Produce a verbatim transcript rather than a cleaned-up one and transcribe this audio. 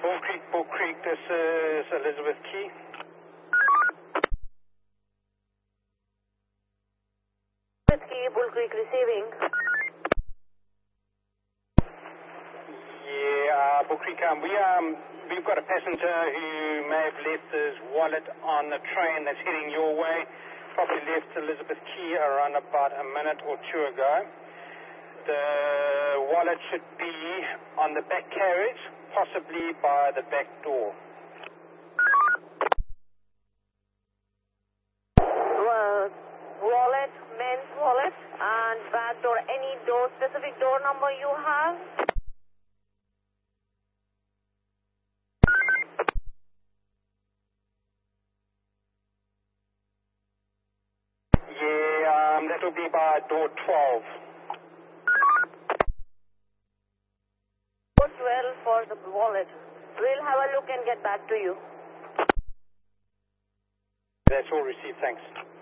Bull Creek, Bull Creek, this is Elizabeth Key. Elizabeth Key, Bull Creek receiving. Yeah, uh, Bull Creek, um, we, um, we've got a passenger who may have left his wallet on the train that's heading your way. Probably left Elizabeth Key around about a minute or two ago. The wallet should be on the back carriage, possibly by the back door. Well, wallet, men's wallet, and back door. Any door, specific door number you have? Yeah, um, that will be by door twelve. Door twelve for the wallet. We'll have a look and get back to you. That's all received, thanks.